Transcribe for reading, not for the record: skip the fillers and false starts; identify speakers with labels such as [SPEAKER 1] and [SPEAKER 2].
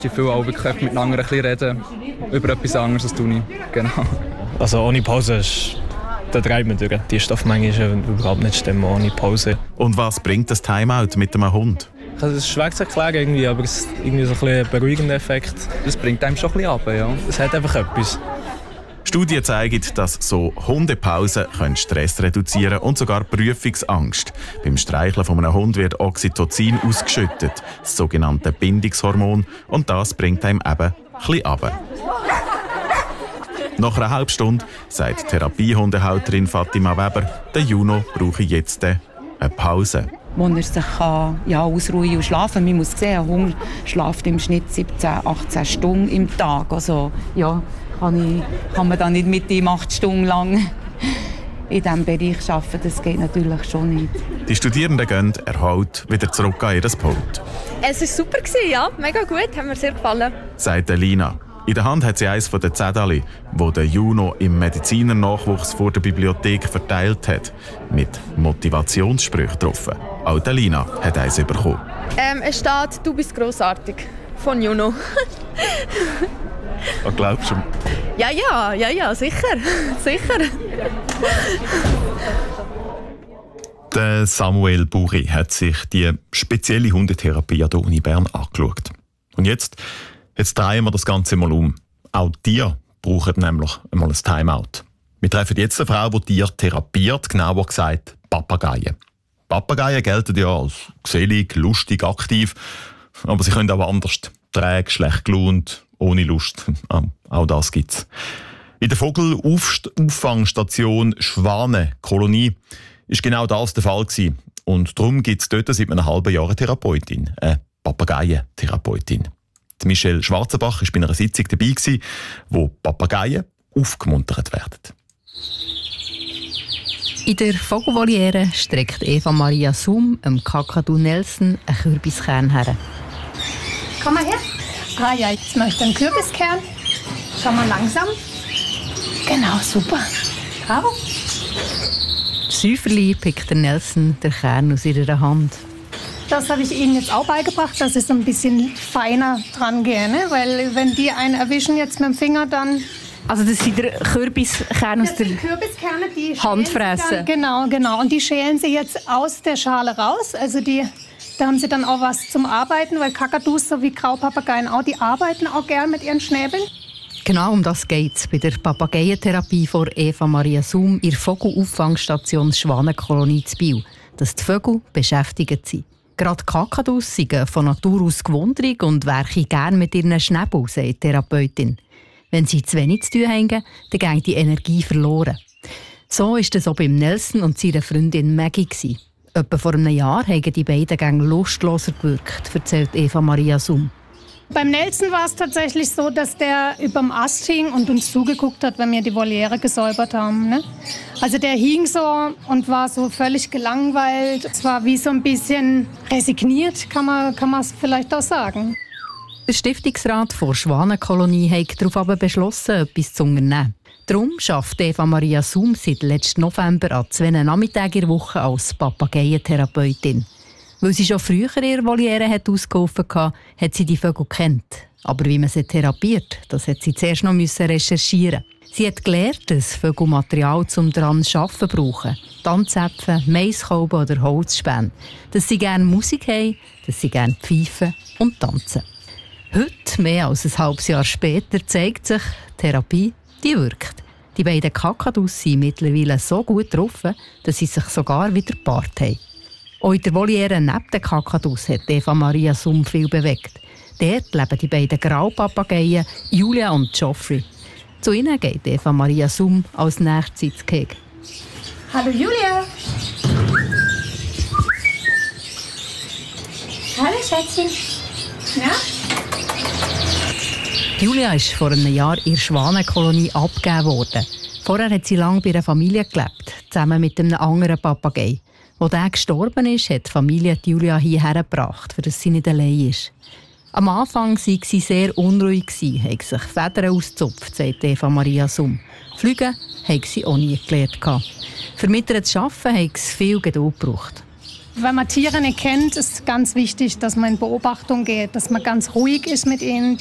[SPEAKER 1] Ich will auch wirklich mit anderen ein bisschen reden, über etwas anderes als die Uni. Genau.
[SPEAKER 2] Also ohne Pause ist, da treibt man durch. Die Stoffmenge ist überhaupt nicht stimmen ohne Pause.
[SPEAKER 3] Und was bringt das Timeout mit einem Hund?
[SPEAKER 2] Also es ist schwer zu erklären irgendwie, aber es ist irgendwie so ein beruhigender Effekt.
[SPEAKER 1] Das bringt einem schon ein bisschen runter, ja.
[SPEAKER 2] Es hat einfach etwas.
[SPEAKER 3] Studien zeigen, dass so Hundepausen Stress reduzieren können und sogar Prüfungsangst. Beim Streicheln von einem Hund wird Oxytocin ausgeschüttet, das sogenannte Bindungshormon, und das bringt einem eben ein bisschen runter. Nach einer halben Stunde sagt Therapiehundehalterin Fatima Weber, der Juno brauche jetzt eine Pause.
[SPEAKER 4] Wo er sich ausruhen und schlafen. Man muss sehen, ein Hund schläft im Schnitt 17, 18 Stunden im Tag. Also ja, kann man da nicht mit ihm 8 Stunden lang in diesem Bereich arbeiten. Das geht natürlich schon nicht.
[SPEAKER 3] Die Studierenden gehen erholt wieder zurück an ihr Pult.
[SPEAKER 5] Es war super, ja, mega gut, hat mir sehr gefallen.
[SPEAKER 3] Sagt Lina. In der Hand hat sie eines der Zettel, wo der Juno im Medizinernachwuchs vor der Bibliothek verteilt hat, mit Motivationssprüchen drauf. Auch Lina hat eins bekommen.
[SPEAKER 5] Es steht «Du bist grossartig» von Juno.
[SPEAKER 3] Was glaubst du?
[SPEAKER 5] Ja, sicher.
[SPEAKER 6] Der Samuel Buri hat sich die spezielle Hundetherapie an der Uni Bern angeschaut. Und jetzt drehen wir das Ganze mal um. Auch Tiere brauchen nämlich einmal ein Timeout. Wir treffen jetzt eine Frau, die Tiere therapiert, genauer gesagt Papageien. Papageien gelten ja als gesellig, lustig, aktiv, aber sie können auch anders. Träge, schlecht gelaunt, ohne Lust. Auch das gibt's. In der Vogelauffangstation Schwanenkolonie ist genau das der Fall gewesen. Und darum gibt es dort seit einem halben Jahr eine Therapeutin, eine Papageientherapeutin. Michelle Schwarzenbach war bei einer Sitzung dabei, wo Papageien aufgemuntert werden.
[SPEAKER 7] In der Vogelvoliere streckt Eva Maria Sum dem Kakadu Nelson einen Kürbiskern her.
[SPEAKER 8] Komm mal her. Ah ja, jetzt möchte ich einen Kürbiskern. Schau mal langsam. Genau, super. Bravo.
[SPEAKER 7] Säuferli pickt der Nelson den Kern aus ihrer Hand.
[SPEAKER 8] Das habe ich Ihnen jetzt auch beigebracht, dass ich so ein bisschen feiner dran gehe. Ne? Weil wenn die einen erwischen jetzt mit dem Finger, dann...
[SPEAKER 7] Also das sind der Kürbiskern aus der
[SPEAKER 8] Kürbiskerne, die
[SPEAKER 7] Hand fressen?
[SPEAKER 8] Genau. Und die schälen sie jetzt aus der Schale raus. Also da haben sie dann auch was zum Arbeiten, weil Kakadus sowie Graupapageien auch, die arbeiten auch gern mit ihren Schnäbeln.
[SPEAKER 7] Genau um das geht es bei der Papageientherapie von Eva Maria Sum in der Vogelauffangstation Schwanenkolonie zu Biel, dass die Vögel beschäftigt sind. Gerade Kakadus sind von Natur aus gewundrig und werken gerne mit ihren Schnäbeln, sagt die Therapeutin. Wenn sie zu wenig zu tun haben, dann geht die Energie verloren. So war das auch beim Nelson und seiner Freundin Maggie. Etwa vor einem Jahr haben die beiden Gänge lustloser gewirkt, erzählt Eva Maria Sum.
[SPEAKER 8] Beim Nelson war es tatsächlich so, dass der überm Ast hing und uns zugeguckt hat, wenn wir die Voliere gesäubert haben. Ne? Also der hing so und war so völlig gelangweilt. Es war wie so ein bisschen resigniert, kann man es vielleicht auch sagen.
[SPEAKER 7] Der Stiftungsrat der Schwanenkolonie hat darauf aber beschlossen, etwas zu unternehmen. Darum arbeitet Eva Maria Sum seit letzten November an 2 Nachmittagen in der Woche als Papageientherapeutin. Weil sie schon früher ihre Voliere ausgeholfen hatte, hat sie die Vögel gekannt. Aber wie man sie therapiert, das hat sie zuerst noch recherchieren. Sie hat gelernt, dass Vögel Material zum daran zu arbeiten brauchen. Tanzäpfel, Maiskolben oder Holzspäne. Dass sie gerne Musik haben, dass sie gerne pfeifen und tanzen. Heute, mehr als ein halbes Jahr später, zeigt sich, die Therapie, die wirkt. Die beiden Kakadus sind mittlerweile so gut getroffen, dass sie sich sogar wieder gepaart haben. Auch in der Voliere neben den Kakadus hat Eva Maria Sum viel bewegt. Dort leben die beiden Graupapageien Julia und Geoffrey. Zu ihnen geht Eva Maria Sum als nächstes ins Gehege.
[SPEAKER 8] Hallo Julia. Hallo Schätzchen. Ja?
[SPEAKER 7] Julia ist vor einem Jahr in der Schwanenkolonie abgegeben worden. Vorher hat sie lange bei einer Familie gelebt, zusammen mit einem anderen Papagei. Als der gestorben ist, hat die Familie Julia hierher gebracht, damit sie nicht allein ist. Am Anfang war sie sehr unruhig, hat sich Federn ausgezupft, sagt Eva Maria Sum. Fliegen hat sie auch nie gelernt. Für mit ihr zu arbeiten hat es viel Geduld gebraucht.
[SPEAKER 8] Wenn man Tiere nicht kennt, ist ganz wichtig, dass man in Beobachtung geht, dass man ganz ruhig ist mit ihnen.